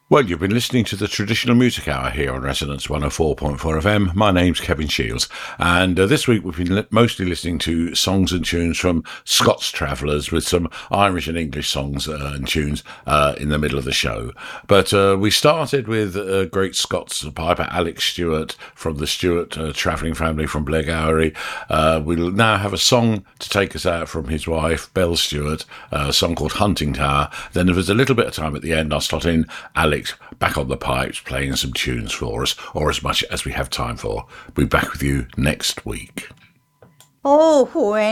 Well, you've been listening to the Traditional Music Hour here on Resonance 104.4 FM. My name's Kevin Shields, and this week we've been mostly listening to songs and tunes from Scots Travellers, with some Irish and English songs and tunes in the middle of the show. But we started with great Scots piper Alex Stewart from the Stewart travelling family from Blairgowrie. We'll now have a song to take us out from his wife, Belle Stewart, a song called Hunting Tower. Then if there's a little bit of time at the end, I'll slot in Alex back on the pipes playing some tunes for us, or as much as we have time for. We'll be back with you next week. Oh, when